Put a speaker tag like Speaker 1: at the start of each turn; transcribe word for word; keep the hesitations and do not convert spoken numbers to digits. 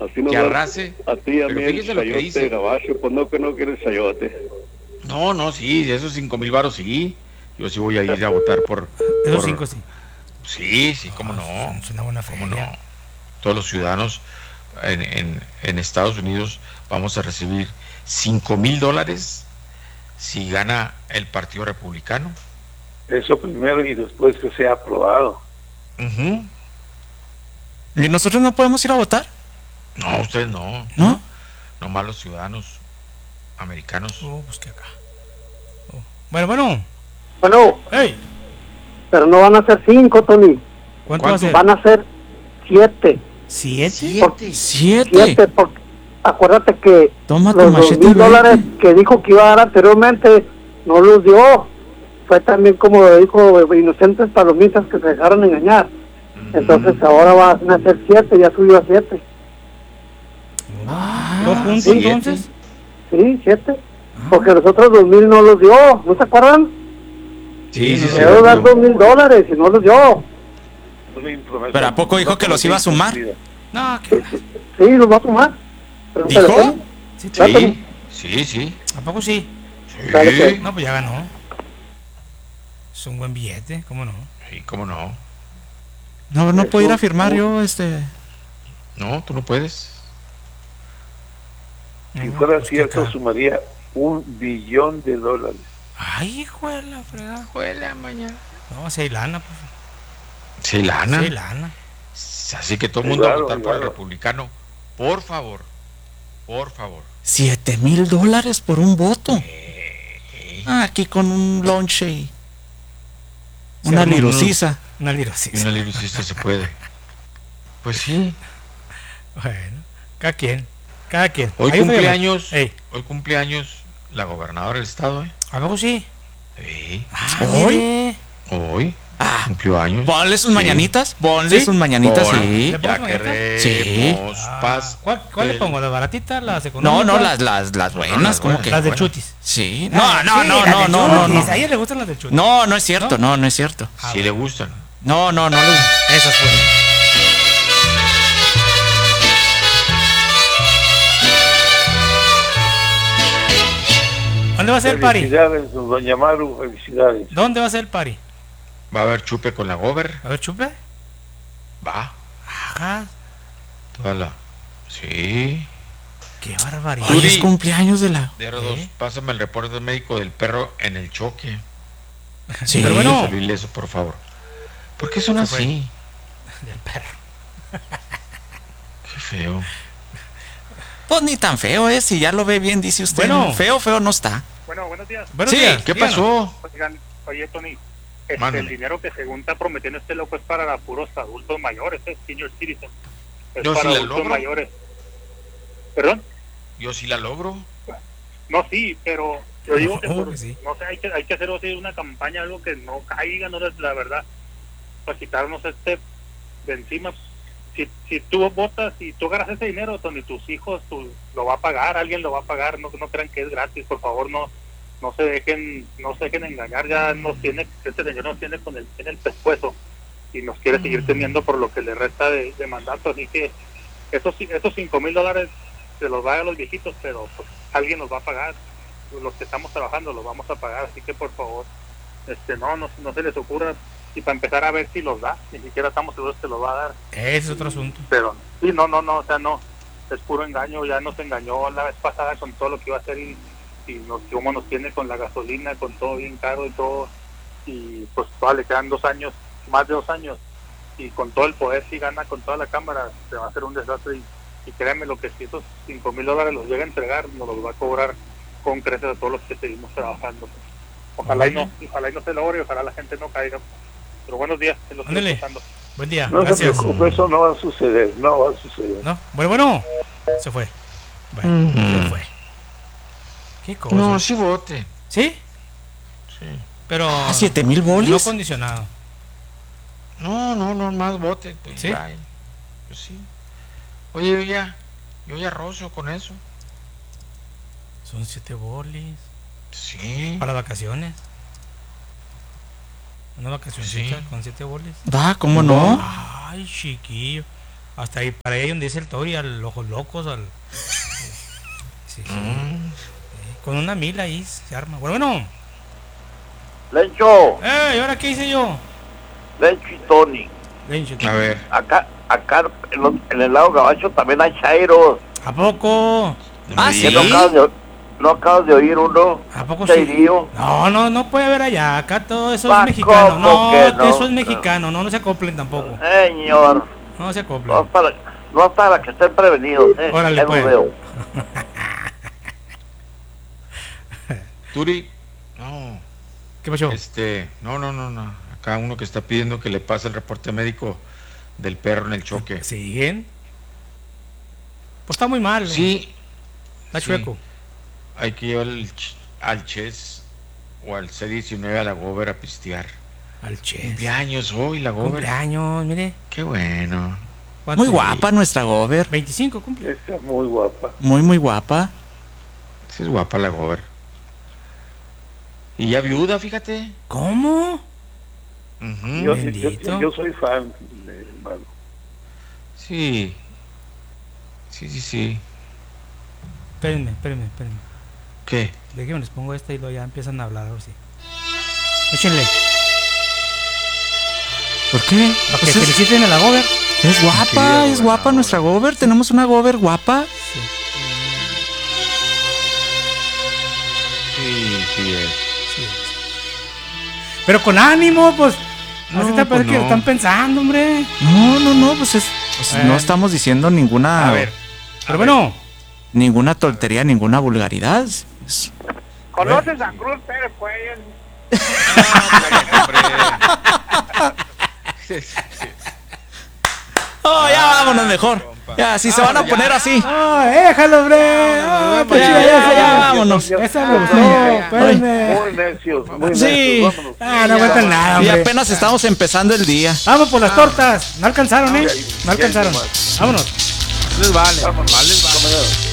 Speaker 1: Así no
Speaker 2: que
Speaker 1: da-
Speaker 2: arrase.
Speaker 1: A ti y a
Speaker 2: Pero
Speaker 1: mí el
Speaker 2: fíjese lo que
Speaker 1: chayote
Speaker 2: dice.
Speaker 1: gabacho, pues no que no quieres chayote.
Speaker 2: No, no, sí, de esos cinco mil varos sí. Yo sí voy a ir a votar por...
Speaker 3: Esos
Speaker 2: por
Speaker 3: cinco sí.
Speaker 2: sí, sí, cómo
Speaker 3: Ah,
Speaker 2: no.
Speaker 3: es una buena
Speaker 2: Cómo
Speaker 3: feria.
Speaker 2: no. Todos los ciudadanos en, en, en Estados Unidos vamos a recibir cinco mil dólares si gana el Partido Republicano.
Speaker 4: Eso primero y después que sea aprobado.
Speaker 2: Ujú.
Speaker 5: ¿Y nosotros no podemos ir a votar?
Speaker 2: No, ustedes no.
Speaker 5: ¿No?
Speaker 2: Nomás los ciudadanos americanos.
Speaker 3: Oh, pues que acá. Oh. Bueno, bueno.
Speaker 6: Bueno,
Speaker 3: Hey,
Speaker 6: pero no van a ser cinco, Tony.
Speaker 3: ¿cuánto va a ser?
Speaker 6: Van a ser siete.
Speaker 3: ¿Siete?
Speaker 6: Porque-
Speaker 5: Siete.
Speaker 6: Siete, porque acuérdate que
Speaker 5: Toma tu
Speaker 6: los dos
Speaker 5: machete y
Speaker 6: mil dólares
Speaker 5: vete.
Speaker 6: que dijo que iba a dar anteriormente no los dio. Fue también como lo dijo, inocentes palomitas que se dejaron engañar. Entonces ahora van a ser siete, ya subió a siete.
Speaker 3: ¿Dos juntos
Speaker 6: sí.
Speaker 3: entonces?
Speaker 6: Sí, siete. Porque los otros dos mil no los dio, ¿no se acuerdan?
Speaker 2: Sí, sí, sí.
Speaker 6: Le dio dar dos mil dólares y no los dio.
Speaker 5: Pero ¿a poco dijo que los iba a sumar?
Speaker 3: No, que...
Speaker 6: Sí, los va a sumar. Pero
Speaker 5: ¿Dijo?
Speaker 6: pero-
Speaker 3: Sí,
Speaker 2: Sí, sí, sí.
Speaker 3: ¿a poco sí?
Speaker 6: Dale,
Speaker 2: Sí,
Speaker 6: pues.
Speaker 3: No, pues ya ganó. Es un buen billete, ¿cómo no?
Speaker 2: sí, cómo no.
Speaker 5: No, no puedo ir a firmar yo, este...
Speaker 2: No, tú no puedes.
Speaker 4: Si
Speaker 3: No,
Speaker 4: fuera
Speaker 3: pues que
Speaker 4: cierto,
Speaker 3: acá.
Speaker 4: sumaría un billón de dólares.
Speaker 3: Ay, hijo de la fregada.
Speaker 2: Juela mañana.
Speaker 3: No, si hay lana, pues.
Speaker 2: Sí, lana.
Speaker 3: Si hay lana.
Speaker 2: Así que todo el mundo
Speaker 4: Claro,
Speaker 2: a votar por el
Speaker 4: claro.
Speaker 2: republicano. Por favor. Por favor.
Speaker 5: Siete mil dólares por un voto. Ah, aquí con un lonche y una
Speaker 3: Sí, no,
Speaker 5: lirucisa.
Speaker 3: Una lira,
Speaker 2: Y
Speaker 3: sí.
Speaker 2: una libricista se puede. Pues sí.
Speaker 3: Bueno, cada quien. Cada quien.
Speaker 2: Hoy
Speaker 3: Ahí fue
Speaker 2: cumpleaños.
Speaker 3: llamar. Ey,
Speaker 2: Hoy cumpleaños la gobernadora del estado, ¿eh?
Speaker 3: ¿a poco sí?
Speaker 2: Sí.
Speaker 5: ¿Hoy?
Speaker 3: mire.
Speaker 2: Hoy.
Speaker 5: Ah,
Speaker 2: Cumplió años.
Speaker 5: ponle sus
Speaker 2: Sí.
Speaker 5: mañanitas. Ponle
Speaker 3: ¿Sí?
Speaker 5: sus mañanitas,
Speaker 2: Por-
Speaker 5: sí.
Speaker 3: ¿Le
Speaker 2: Ya
Speaker 3: pongo
Speaker 2: que
Speaker 3: mañanitas?
Speaker 2: remos
Speaker 3: Ah,
Speaker 2: paz.
Speaker 3: ¿Cuál, cuál le
Speaker 2: del-
Speaker 3: pongo? ¿Las baratitas? ¿Las
Speaker 5: No,
Speaker 3: económicas?
Speaker 5: no, las, las, las buenas,
Speaker 2: las
Speaker 5: ¿cómo
Speaker 2: buenas.
Speaker 5: que?
Speaker 3: Las de
Speaker 2: bueno.
Speaker 3: chutis.
Speaker 5: Sí.
Speaker 3: Ah,
Speaker 5: No, no,
Speaker 3: sí,
Speaker 5: no,
Speaker 3: las
Speaker 5: no,
Speaker 3: de
Speaker 5: no, no,
Speaker 3: chutis.
Speaker 5: no.
Speaker 3: A ella le gustan las de chutis.
Speaker 5: No, no es cierto, no, no es cierto.
Speaker 3: Ah,
Speaker 2: Si le gustan.
Speaker 5: No, no, no. lo-
Speaker 3: Esas fueron. ¿Dónde va a ser el party?
Speaker 4: Felicidades, don doña Maru, felicidades.
Speaker 3: ¿Dónde va a ser el party?
Speaker 2: Va a haber chupe con la gober.
Speaker 3: A ver, chupe.
Speaker 2: Va.
Speaker 3: Ajá.
Speaker 2: Toda la. Sí.
Speaker 3: Qué barbaridad.
Speaker 5: Hoy
Speaker 2: Yuri.
Speaker 5: es cumpleaños de la...
Speaker 2: D R dos,
Speaker 3: ¿Eh?
Speaker 2: pásame el reporte médico del perro en el choque.
Speaker 5: Sí,
Speaker 3: Pero bueno.
Speaker 2: Servirle eso, por favor. ¿Por qué son
Speaker 3: Se fue.
Speaker 2: así?
Speaker 3: Del perro.
Speaker 2: Qué feo.
Speaker 5: pues ni tan feo es, si ya lo ve bien, dice usted.
Speaker 3: Bueno.
Speaker 5: Feo, feo no está.
Speaker 7: Bueno, buenos días.
Speaker 3: Buenos
Speaker 5: Sí,
Speaker 3: días.
Speaker 2: ¿Qué
Speaker 3: díganos.
Speaker 2: pasó?
Speaker 7: Oigan, oye, Tony, este,
Speaker 2: Mándale.
Speaker 7: el dinero que según está prometiendo este loco es para puros adultos mayores, es senior citizen. Es
Speaker 2: Yo
Speaker 7: para
Speaker 2: sí la
Speaker 7: adultos
Speaker 2: logro.
Speaker 7: mayores. ¿Perdón?
Speaker 2: Yo sí la logro.
Speaker 7: No, sí, pero yo digo que,
Speaker 3: Seguro
Speaker 7: por-
Speaker 3: que sí.
Speaker 7: no sé, hay que, hay que hacer así una campaña, algo que no caiga, no es la verdad, para quitarnos este de encima. Si, si tú votas, si tú agarras ese dinero, Tony, tus hijos tú, lo va a pagar, alguien lo va a pagar, no, no crean que es gratis, por favor, no no se dejen no se dejen engañar, ya nos tiene, este señor nos tiene con el, en el pescuezo y nos quiere seguir teniendo por lo que le resta de, de mandato, así que esos esos cinco mil dólares se los va a los viejitos, pero pues, alguien los va a pagar, los que estamos trabajando los vamos a pagar, así que por favor, este no no, no se les ocurra, y para empezar a ver si los da, ni siquiera estamos seguros que los va a dar,
Speaker 3: Ese es otro asunto.
Speaker 7: pero sí, no, no, no, o sea, no, es puro engaño, ya nos engañó la vez pasada con todo lo que iba a hacer y, y nos, cómo nos tiene con la gasolina, con todo bien caro y todo, y pues todavía le quedan dos años, más de dos años, y con todo el poder, si gana con toda la cámara, se va a hacer un desastre, y, y créanme lo que si esos cinco mil dólares los llega a entregar, nos los va a cobrar con creces a todos los que seguimos trabajando. Ojalá y no, ojalá y no se logre, ojalá la gente no caiga. Pero buenos días, se los estoy
Speaker 3: Ándele.
Speaker 7: escuchando.
Speaker 3: Buen día.
Speaker 4: No se
Speaker 3: Gracias.
Speaker 4: preocupe, eso no va a suceder, no va a suceder.
Speaker 3: No, bueno, bueno. Se fue. Bueno, se fue. ¿Qué cosa?
Speaker 2: No, sí vote.
Speaker 3: ¿Sí?
Speaker 2: Sí.
Speaker 3: Pero.
Speaker 5: Ah, siete mil
Speaker 3: No
Speaker 5: bolis.
Speaker 3: condicionado.
Speaker 2: No, no, no, más vote. Pues,
Speaker 3: ¿Sí?
Speaker 2: ya, pues sí. Oye, yo ya, yo ya rozo con eso.
Speaker 3: Son siete bolis.
Speaker 2: Sí.
Speaker 3: Para vacaciones. Una vacacioncita
Speaker 2: Sí.
Speaker 3: con siete bolis.
Speaker 5: Va, ¿cómo no?
Speaker 3: Ay, chiquillo. Hasta ahí, para ahí donde dice el Tori, al Ojos Locos, al... Sí, sí.
Speaker 2: Mm.
Speaker 3: Con una mila ahí se arma. Bueno, bueno.
Speaker 4: Lencho,
Speaker 3: Eh, ¿y ahora qué hice yo?
Speaker 4: Lencho y Tony.
Speaker 3: Lencho,
Speaker 2: A ver,
Speaker 4: Acá, acá en, los- en el lado gabacho también hay chairos.
Speaker 3: ¿a poco?
Speaker 2: no
Speaker 5: Ah,
Speaker 2: me
Speaker 5: ¿sí?
Speaker 4: ¿Qué no
Speaker 2: digas.
Speaker 4: acabas de, no acabas de oír uno?
Speaker 3: ¿A poco sí?
Speaker 4: Chairío.
Speaker 3: No, no, no puede haber allá. Acá todo eso
Speaker 4: Pa,
Speaker 3: es mexicano.
Speaker 4: ¿cómo
Speaker 3: No,
Speaker 4: que no?
Speaker 3: eso es mexicano. No, no se acoplen tampoco.
Speaker 4: Señor,
Speaker 3: No se
Speaker 4: no
Speaker 3: acoplen.
Speaker 4: es para, no es para que estén prevenidos, ¿eh?
Speaker 3: Órale,
Speaker 4: Ya lo
Speaker 3: pues.
Speaker 4: veo.
Speaker 2: Turi, no,
Speaker 3: ¿Qué pasó?
Speaker 2: este, no, no, no, no. Acá uno que está pidiendo que le pase el reporte médico del perro en el choque.
Speaker 3: ¿Siguen? Pues está muy mal.
Speaker 2: Sí,
Speaker 3: Está
Speaker 2: sí.
Speaker 3: chueco.
Speaker 2: Hay que llevar al, ch- al Chess o al C diecinueve a la Gober a pistear.
Speaker 3: Al Chess.
Speaker 2: Cumpleaños hoy, la Gober.
Speaker 3: Cumpleaños, mire.
Speaker 2: Qué bueno.
Speaker 3: ¿Cuánto?
Speaker 5: Muy guapa nuestra Gober.
Speaker 3: veinticinco cumple.
Speaker 4: Está muy guapa.
Speaker 5: Muy, muy guapa.
Speaker 2: Sí, es guapa la Gober. Y ya viuda, fíjate.
Speaker 3: ¿Cómo?
Speaker 2: Ujú.
Speaker 4: Yo, yo,
Speaker 3: Bendito.
Speaker 4: yo soy fan, de, hermano.
Speaker 2: Sí. Sí, sí, sí.
Speaker 3: Espérenme, espérenme, espérenme.
Speaker 2: ¿Qué?
Speaker 3: Déjenme, les pongo esta y luego ya empiezan a hablar, ahora sí. Échenle.
Speaker 5: ¿Por qué?
Speaker 3: Para que
Speaker 5: Pues es,
Speaker 3: feliciten a la Gober.
Speaker 5: es guapa,
Speaker 2: Querida
Speaker 5: es guapa
Speaker 2: gobernadora.
Speaker 5: nuestra Gober. Tenemos una Gober guapa.
Speaker 3: Sí.
Speaker 2: Sí, sí es.
Speaker 3: Sí. Pero con ánimo, pues.
Speaker 2: No,
Speaker 3: así te
Speaker 2: pues
Speaker 3: parece que
Speaker 2: no.
Speaker 3: lo están pensando, hombre.
Speaker 5: No, no, no, pues es. pues
Speaker 3: Bueno.
Speaker 5: no estamos diciendo ninguna.
Speaker 2: A ver.
Speaker 3: Pero bueno,
Speaker 5: Ninguna tontería, ninguna vulgaridad. Es-
Speaker 4: ¿Conoces a Cruz Pérez, pues?
Speaker 5: Oh, ya vámonos mejor. Ya, si se van a poner así.
Speaker 3: ¡ah, déjalo, hombre! ¡Ah, pues
Speaker 5: Ya,
Speaker 3: chido,
Speaker 5: ya,
Speaker 3: ya,
Speaker 5: ya,
Speaker 3: ya!
Speaker 5: vámonos.
Speaker 3: Esa me gustó,
Speaker 4: Ay,
Speaker 3: espérenme.
Speaker 4: Muy necios, muy
Speaker 5: Sí.
Speaker 4: necios. Vámonos.
Speaker 3: Ah, no aguantan nada,
Speaker 5: Y
Speaker 3: hombre.
Speaker 5: apenas estamos empezando el día.
Speaker 3: Vamos por las tortas. No alcanzaron, ¿eh?
Speaker 4: Ya, ya,
Speaker 3: No alcanzaron.
Speaker 4: ya,
Speaker 3: Vámonos.
Speaker 2: Les vale.
Speaker 4: Vámonos.
Speaker 2: Vale, les vale.
Speaker 4: Vámonos.